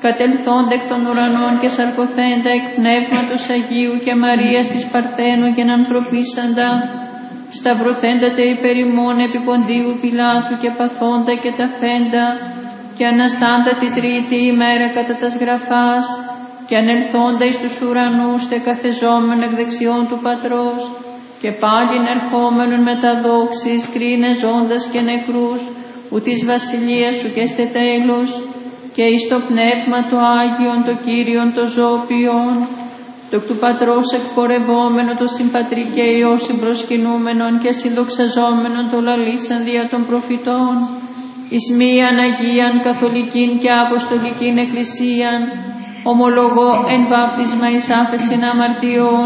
κατελθόντα εκ των ουρανών και σαρκωθέντα εκ Πνεύματος Αγίου και Μαρίας της Παρθένου και ανθρωπίσαντα, σταυρωθέντα τε υπερ ημών επί Ποντίου Πιλάτου και παθόντα και ταφέντα, και αναστάντα τη τρίτη ημέρα κατά τας γραφάς, και ανελθόντα εις τους ουρανούς τε καθεζόμενο εκ δεξιών του Πατρός, και πάλιν ερχόμενον με τα δόξης, κρίνε ζώντας και νεκρούς, ου της βασιλείας σου και στε τέλος, και εις το Πνεύμα το Άγιον, το Κύριον, το Ζώπιον, το εκ του Πατρός εκπορευόμενο, το συμπατρί και Υιό συμπροσκυνούμενον και συνδοξαζόμενον το λαλήσαν δια των προφητών, εις μίαν Αγίαν Καθολικήν και Αποστολικήν Εκκλησίαν, ομολογώ εν βάπτισμα εις άφεσιν αμαρτιών,